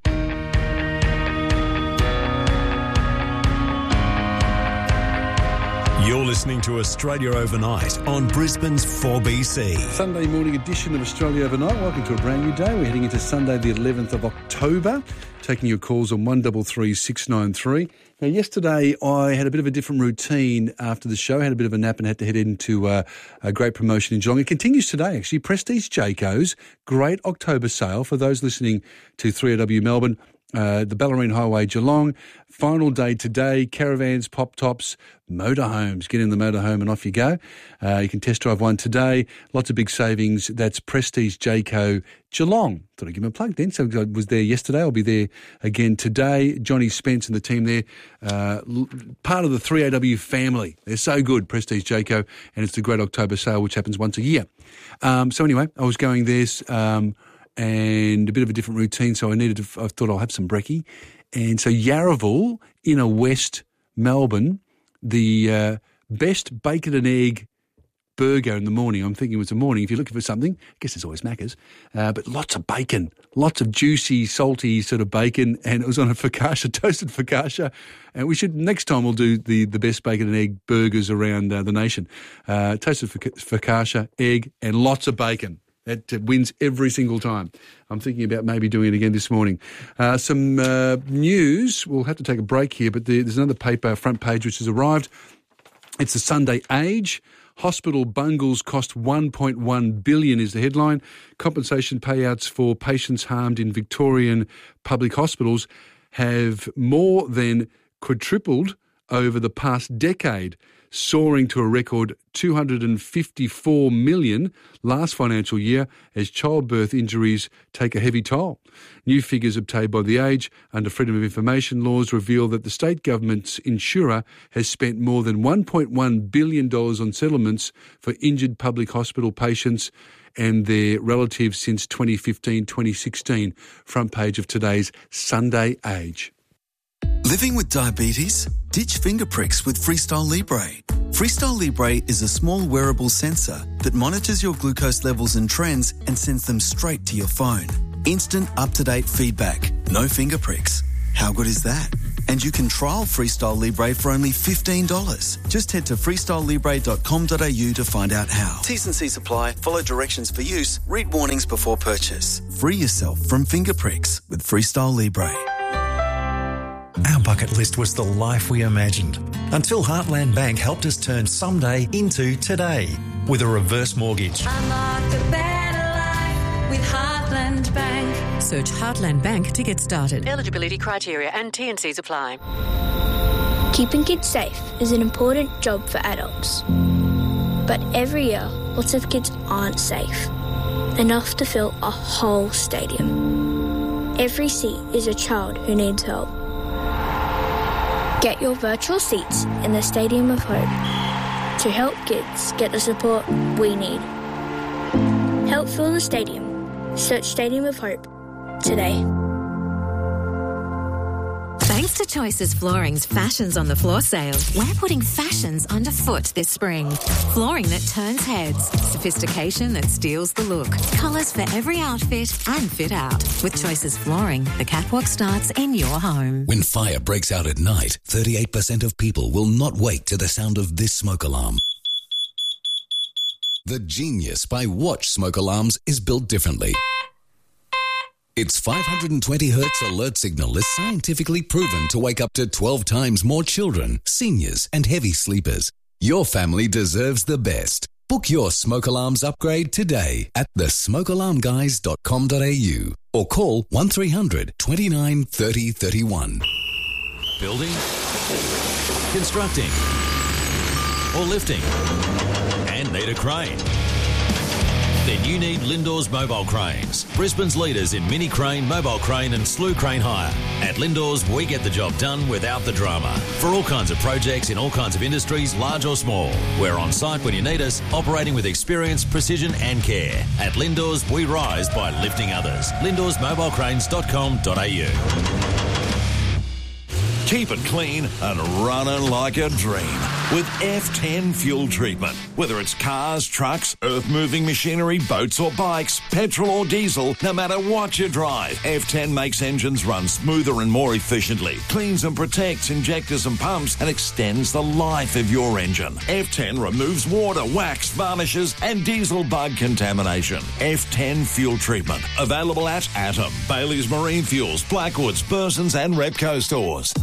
You're listening to Australia Overnight on Brisbane's 4BC. Sunday morning edition of Australia Overnight. Welcome to a brand new day. We're heading into Sunday the 11th of October. Taking your calls on 133 693. Now, yesterday I had a bit of a different routine after the show. I had a bit of a nap and had to head into a great promotion in Geelong. It continues today, actually. Prestige Jayco's great October sale for those listening to 3AW Melbourne. The Ballerine Highway, Geelong. Final day today. Caravans, pop-tops, motorhomes. Get in the motorhome and off you go. You can test drive one today. Lots of big savings. That's Prestige Jayco, Geelong. Thought I'd give him a plug then. So I was there yesterday. I'll be there again today. Johnny Spence and the team there. Part of the 3AW family. They're so good, Prestige Jayco. And it's the Great October Sale, which happens once a year. So anyway, I was going there. And a bit of a different routine, so I thought I'll have some brekkie. And so Yarraville, inner West Melbourne, the best bacon and egg burger in the morning. I'm thinking it was the morning. If you're looking for something, I guess there's always Macca's, but lots of bacon, lots of juicy, salty sort of bacon, and it was on a focaccia, toasted focaccia. And next time we'll do the best bacon and egg burgers around the nation. Toasted focaccia, egg, and lots of bacon. That wins every single time. I'm thinking about maybe doing it again this morning. Some news. We'll have to take a break here, but there's another paper, front page, which has arrived. It's the Sunday Age. Hospital bungles cost $1.1 billion is the headline. Compensation payouts for patients harmed in Victorian public hospitals have more than quadrupled over the past decade, soaring to a record $254 million last financial year as childbirth injuries take a heavy toll. New figures obtained by The Age under Freedom of Information laws reveal that the state government's insurer has spent more than $1.1 billion on settlements for injured public hospital patients and their relatives since 2015-2016. Front page of today's Sunday Age. Living with diabetes? Ditch finger pricks with Freestyle Libre. Freestyle Libre is a small wearable sensor that monitors your glucose levels and trends and sends them straight to your phone. Instant, up-to-date feedback. No finger pricks. How good is that? And you can trial Freestyle Libre for only $15. Just head to freestylelibre.com.au to find out how. T's and C's apply. Follow directions for use. Read warnings before purchase. Free yourself from finger pricks with Freestyle Libre. Our bucket list was the life we imagined until Heartland Bank helped us turn someday into today with a reverse mortgage. Unlock the better life with Heartland. Heartland Bank. Search Heartland Bank to get started. Eligibility criteria and T&Cs apply. Keeping kids safe is an important job for adults. But every year, lots of kids aren't safe. Enough to fill a whole stadium. Every seat is a child who needs help. Get your virtual seats in the Stadium of Hope to help kids get the support we need. Help fill the stadium. Search Stadium of Hope today. Thanks to Choices Flooring's Fashions on the Floor sale, we're putting fashions underfoot this spring. Flooring that turns heads, sophistication that steals the look, colours for every outfit and fit out. With Choices Flooring, the catwalk starts in your home. When fire breaks out at night, 38% of people will not wake to the sound of this smoke alarm. The genius by Watch smoke alarms is built differently. Its 520 Hz alert signal is scientifically proven to wake up to 12 times more children, seniors and heavy sleepers. Your family deserves the best. Book your smoke alarms upgrade today at thesmokealarmguys.com.au or call 1300 29 30 31. Building, constructing, or lifting, and need a crane? Then you need Lindors Mobile Cranes, Brisbane's leaders in mini crane, mobile crane and slew crane hire. At Lindors, we get the job done without the drama. For all kinds of projects in all kinds of industries, large or small. We're on site when you need us, operating with experience, precision and care. At Lindors, we rise by lifting others. LindorsMobileCranes.com.au. Keep it clean and running like a dream with F10 fuel treatment. Whether it's cars, trucks, earth-moving machinery, boats or bikes, petrol or diesel, no matter what you drive, F10 makes engines run smoother and more efficiently, cleans and protects injectors and pumps, and extends the life of your engine. F10 removes water, wax, varnishes and diesel bug contamination. F10 fuel treatment. Available at Atom, Bailey's Marine Fuels, Blackwoods, Burson's and Repco stores.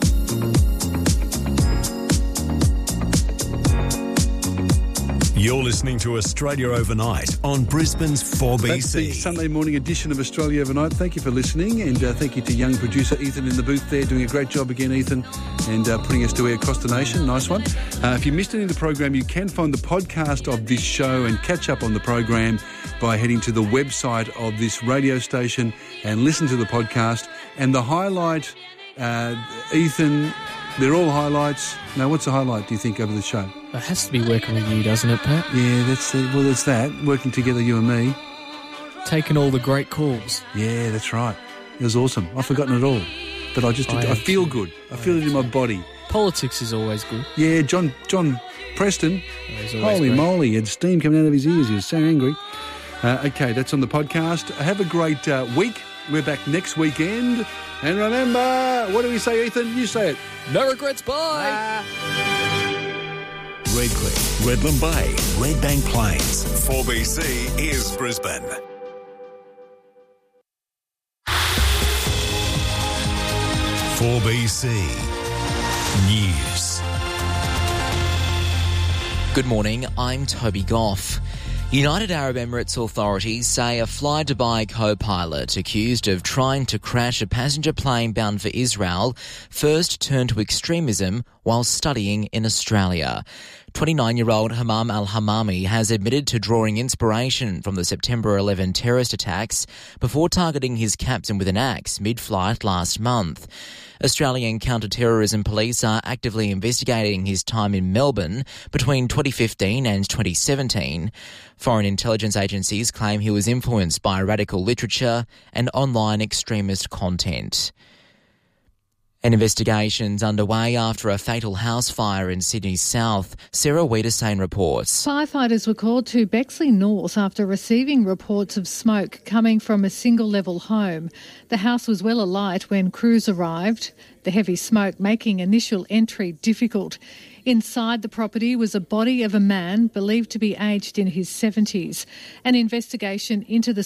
You're listening to Australia Overnight on Brisbane's 4BC. That's the Sunday morning edition of Australia Overnight. Thank you for listening, and thank you to young producer Ethan in the booth there, doing a great job again, Ethan, and putting us to air across the nation. Nice one. If you missed any of the program, you can find the podcast of this show and catch up on the program by heading to the website of this radio station and listen to the podcast. And the highlight, Ethan, they're all highlights. Now, what's the highlight, do you think, over the show? It has to be working with you, doesn't it, Pat? Yeah, that's that. Working together, you and me. Taking all the great calls. Yeah, that's right. It was awesome. I've forgotten it all. But I feel good. I feel it in my body. Politics is always good. Yeah, John Preston. Holy moly, he had steam coming out of his ears. He was so angry. Okay, that's on the podcast. Have a great week. We're back next weekend. And remember, what do we say, Ethan? You say it. No regrets, bye. Redcliffe, Redland Bay, Redbank Plains. 4BC is Brisbane. .4BC News. Good morning, I'm Toby Goff. United Arab Emirates authorities say a Fly Dubai co-pilot accused of trying to crash a passenger plane bound for Israel first turned to extremism while studying in Australia. 29-year-old Hammam al-Hammami has admitted to drawing inspiration from the September 11 terrorist attacks before targeting his captain with an axe mid-flight last month. Australian counter-terrorism police are actively investigating his time in Melbourne between 2015 and 2017. Foreign intelligence agencies claim he was influenced by radical literature and online extremist content. An investigation's underway after a fatal house fire in Sydney's south. Sarah Wiedersane reports. Firefighters were called to Bexley North after receiving reports of smoke coming from a single-level home. The house was well alight when crews arrived, the heavy smoke making initial entry difficult. Inside the property was a body of a man believed to be aged in his 70s. An investigation into the